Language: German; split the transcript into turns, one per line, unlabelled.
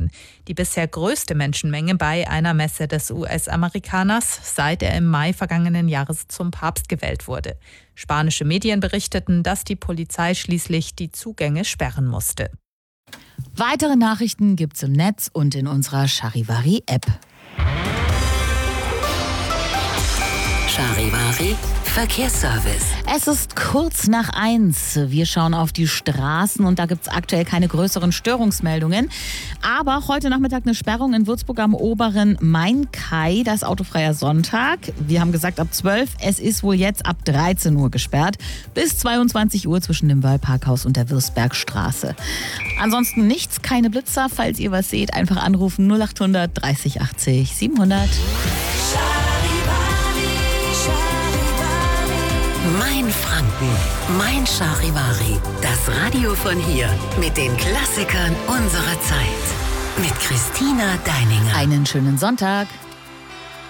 Millionen. Die bisher größte Menschenmenge bei einer Messe des US-Amerikaners, seit er im Mai vergangenen Jahres zum Papst gewählt wurde. Spanische Medien berichteten, dass die Polizei schließlich die Zugänge sperren musste.
Weitere Nachrichten gibt's im Netz und in unserer Charivari-App.
Charivari Verkehrsservice.
Es ist kurz nach 1. Wir schauen auf die Straßen und da gibt es aktuell keine größeren Störungsmeldungen. Aber heute Nachmittag eine Sperrung in Würzburg am oberen Main-Kai. Da ist autofreier Sonntag. Wir haben gesagt ab 12. Es ist wohl jetzt ab 13 Uhr gesperrt. Bis 22 Uhr zwischen dem Wöllparkhaus und der Würzbergstraße. Ansonsten nichts, keine Blitzer. Falls ihr was seht, einfach anrufen 0800 30 80 700.
Mein Franken, mein Charivari. Das Radio von hier mit den Klassikern unserer Zeit. Mit Christina Deininger.
Einen schönen Sonntag.